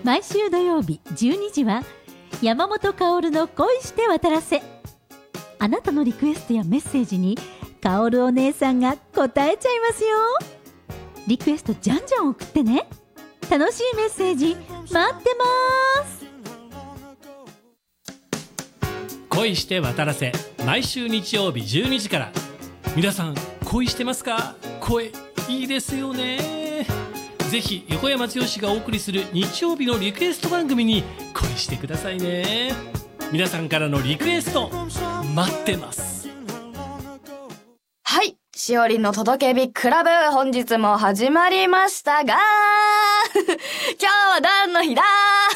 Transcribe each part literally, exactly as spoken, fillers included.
毎週土曜日じゅうにじは山本薫の恋して渡らせ。あなたのリクエストやメッセージに薫お姉さんが答えちゃいますよ。リクエストじゃんじゃん送ってね。楽しいメッセージ待ってます。 恋して渡らせ、毎週日曜日じゅうにじから。皆さん恋してますか？声いいですよね。ぜひ横山剛がお送りする日曜日のリクエスト番組に恋してくださいね。皆さんからのリクエスト待ってます。 はい、しおりんの届け日クラブ、本日も始まりましたが今日は何の日だ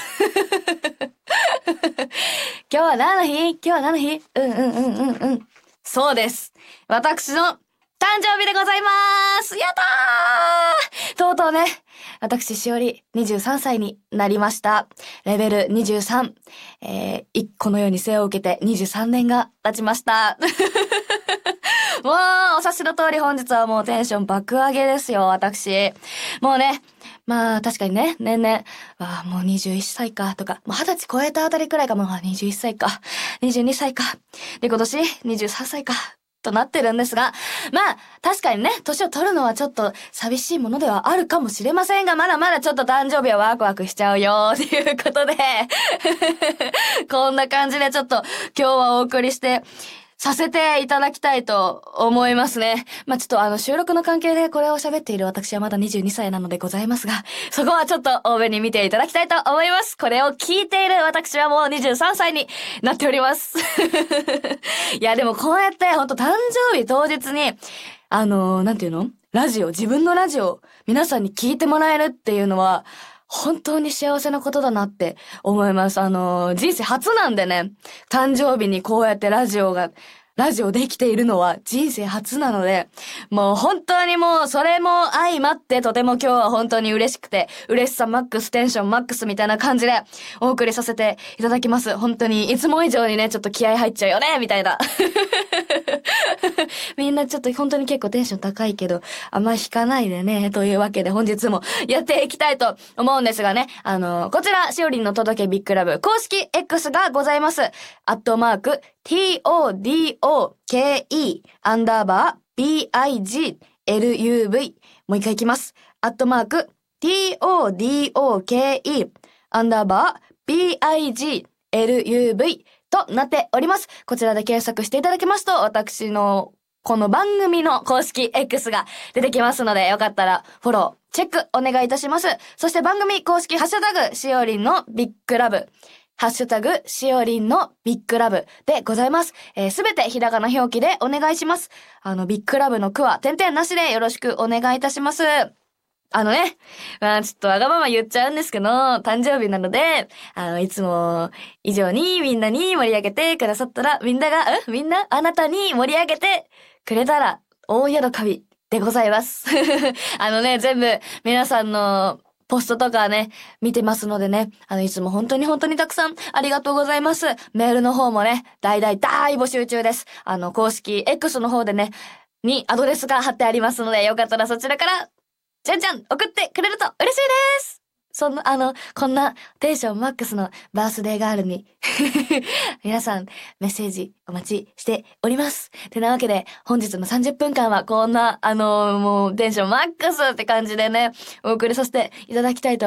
今日は何の日今日は何の日うんうんうんうんうん。そうです。私の誕生日でございます。やったー！とうとうね、私しおりにじゅうさんさいになりました。レベルにじゅうさん。えー、このように生を受けてにじゅうさんねんが経ちました。もう、お察しの通り本日はもうテンション爆上げですよ、私。もうね、まあ確かにね、年々、あもうにじゅういっさいかとか、もうはたち超えたあたりくらいかも、にじゅういっさいか、にじゅうにさいか、で今年にじゅうさんさいか、となってるんですが、まあ確かにね、年を取るのはちょっと寂しいものではあるかもしれませんが、まだまだちょっと誕生日はワクワクしちゃうよっていうことでこんな感じでちょっと今日はお送りしてさせていただきたいと思いますね。まあ、ちょっとあの収録の関係でこれを喋っている私はまだにじゅうにさいなのでございますが、そこはちょっと多めに見ていただきたいと思います。これを聞いている私はもうにじゅうさんさいになっております。いやでもこうやってほんと誕生日当日に、あのー、なんていうの？ラジオ、自分のラジオ、皆さんに聞いてもらえるっていうのは、本当に幸せなことだなって思います。あのー、人生初なんでね、誕生日にこうやってラジオが、ラジオできているのは人生初なので、もう本当にもうそれも相まってとても今日は本当に嬉しくて、嬉しさマックス、テンションマックスみたいな感じでお送りさせていただきます。本当にいつも以上にね、ちょっと気合入っちゃうよねみたいな。みんなちょっと本当に結構テンション高いけど、あんま引かないでね、というわけで本日もやっていきたいと思うんですがね、あの、こちら、しおりんの届けビッグラブ公式 X がございます。アットマーク、トドケーアンダーバー ビーアイジーエルユーブイ。もう一回いきます。アットマーク、トドケーアンダーバー ビーアイジーエルユーブイ。となっております。こちらで検索していただけますと、私のこの番組の公式 X が出てきますので、よかったらフォロー、チェックお願いいたします。そして番組公式ハッシュタグ、しおりんのビッグラブ。ハッシュタグ、しおりんのビッグラブでございます。えー、すべてひらがな表記でお願いします。あの、ビッグラブの句は点々なしでよろしくお願いいたします。あのね、まあちょっとわがまま言っちゃうんですけど、誕生日なので、あの、いつも以上にみんなに盛り上げてくださったら、みんなが、んみんなあなたに盛り上げてくれたら、大喜びでございます。あのね、全部皆さんのポストとかね、見てますのでね、あの、いつも本当に本当にたくさんありがとうございます。メールの方もね、大大大募集中です。あの、公式 X の方でね、にアドレスが貼ってありますので、よかったらそちらから、じゃんじゃん送ってくれると嬉しいです。そんな、あの、こんなテンションマックスのバースデーガールに皆さんメッセージお待ちしております。てなわけで本日のさんじゅっぷんかんはこんな、あの、もうテンションマックスって感じでね、お送りさせていただきたいと